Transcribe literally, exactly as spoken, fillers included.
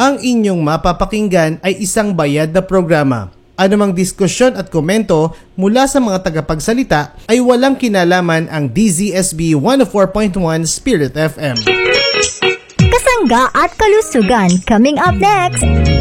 Ang inyong mapapakinggan ay isang bayad na programa. Anumang diskusyon at komento mula sa mga tagapagsalita ay walang kinalaman ang D Z S B one oh four point one Spirit F M. Kasangga at kalusugan coming up next.